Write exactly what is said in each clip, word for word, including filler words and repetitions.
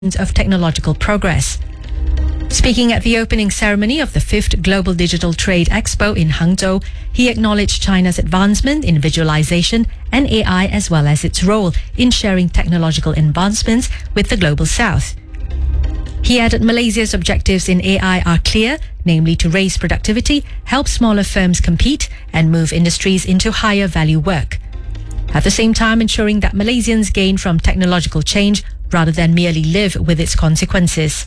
of technological progress. Speaking at the opening ceremony of the fifth Global Digital Trade Expo in Hangzhou, he acknowledged China's advancement in visualization and A I, as well as its role in sharing technological advancements with the Global South. He added Malaysia's objectives in A I are clear, namely to raise productivity, help smaller firms compete, and move industries into higher value work. At the same time, ensuring that Malaysians gain from technological change rather than merely live with its consequences.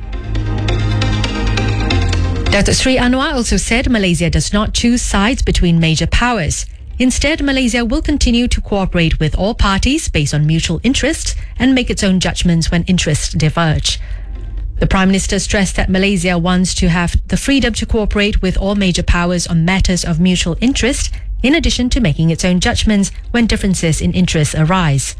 Datuk Sri Anwar also said Malaysia does not choose sides between major powers. Instead, Malaysia will continue to cooperate with all parties based on mutual interests and make its own judgments when interests diverge. The Prime Minister stressed that Malaysia wants to have the freedom to cooperate with all major powers on matters of mutual interest, in addition to making its own judgments when differences in interests arise.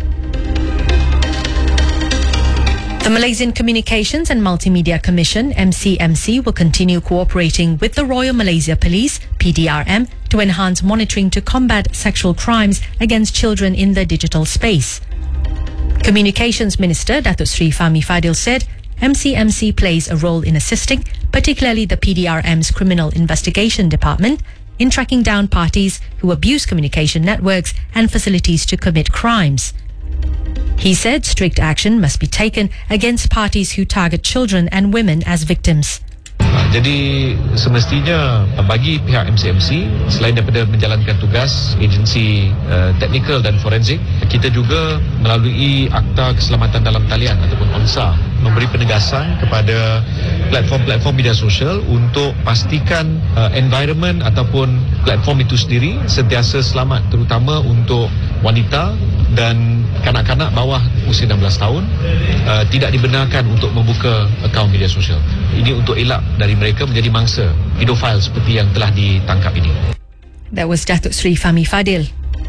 The Malaysian Communications and Multimedia Commission, M C M C, will continue cooperating with the Royal Malaysia Police, P D R M, to enhance monitoring to combat sexual crimes against children in the digital space. Communications Minister Datuk Sri Fahmi Fadil said M C M C plays a role in assisting, particularly the P D R M's Criminal Investigation Department, in tracking down parties who abuse communication networks and facilities to commit crimes. He said strict action must be taken against parties who target children and women as victims. Jadi semestinya bagi pihak M C M C, selain daripada menjalankan tugas agensi uh, teknikal dan forensik, kita juga melalui Akta Keselamatan Dalam Talian ataupun O N S A memberi penegasan kepada platform-platform media sosial untuk pastikan uh, environment ataupun platform itu sendiri sentiasa selamat, terutama untuk wanita dan kanak-kanak bawah usia enam belas tahun uh, tidak dibenarkan untuk membuka akaun media sosial. Ini untuk elak dari mereka menjadi mangsa pedofil seperti yang telah ditangkap ini. That was Datuk Sri Fahmi Fadil.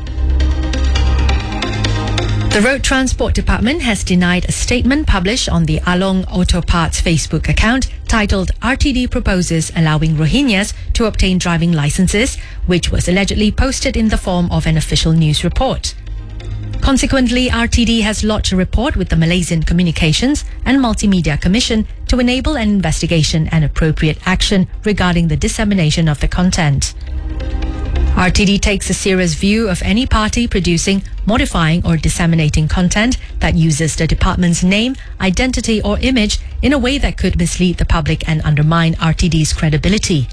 The Road Transport Department has denied a statement published on the Along Auto Parts Facebook account titled R T D proposes allowing Rohingyas to obtain driving licenses, which was allegedly posted in the form of an official news report. Consequently, R T D has lodged a report with the Malaysian Communications and Multimedia Commission to enable an investigation and appropriate action regarding the dissemination of the content. R T D takes a serious view of any party producing, modifying or disseminating content that uses the department's name, identity or image in a way that could mislead the public and undermine R T D's credibility.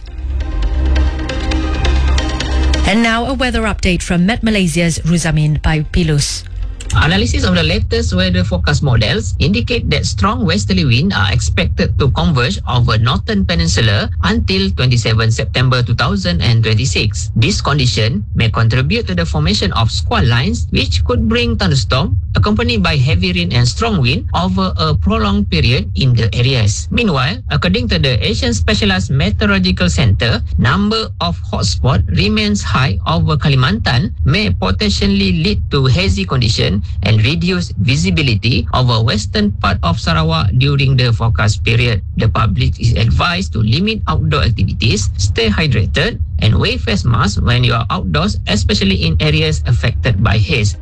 And now a weather update from Met Malaysia's Ruzamin by Pilus. Analysis of the latest weather forecast models indicate that strong westerly winds are expected to converge over northern peninsula until twenty-seventh September two thousand twenty-six. This condition may contribute to the formation of squall lines, which could bring thunderstorm accompanied by heavy rain and strong wind over a prolonged period in the areas. Meanwhile, according to the Asian Specialized Meteorological Center, number of hotspots remains high over Kalimantan, may potentially lead to hazy condition and reduce visibility over western part of Sarawak during the forecast period. The public is advised to limit outdoor activities, stay hydrated, and wear face masks when you are outdoors, especially in areas affected by haze.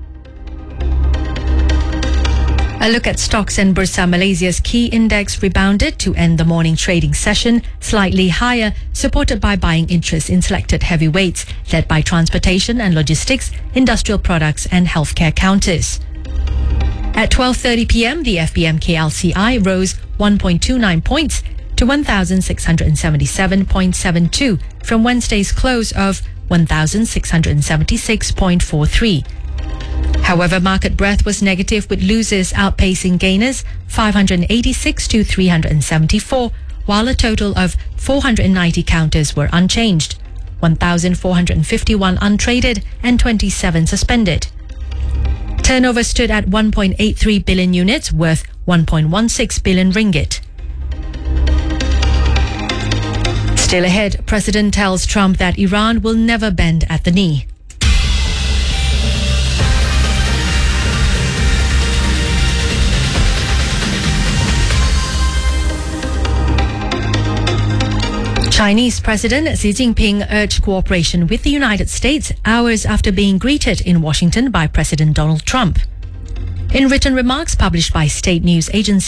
A look at stocks and Bursa Malaysia's key index rebounded to end the morning trading session slightly higher, supported by buying interest in selected heavyweights, led by transportation and logistics, industrial products and healthcare counters. At twelve thirty p m, the F B M K L C I rose one point two nine points to one thousand six hundred seventy-seven point seven two from Wednesday's close of one thousand six hundred seventy-six point four three. However, market breadth was negative, with losers outpacing gainers five hundred eighty-six to three hundred seventy-four, while a total of four hundred ninety counters were unchanged, one thousand four hundred fifty-one untraded and twenty-seven suspended. Turnover stood at one point eight three billion units, worth one point one six billion ringgit. Still ahead, President tells Trump that Iran will never bend at the knee. Chinese President Xi Jinping urged cooperation with the United States hours after being greeted in Washington by President Donald Trump. In written remarks published by State News Agency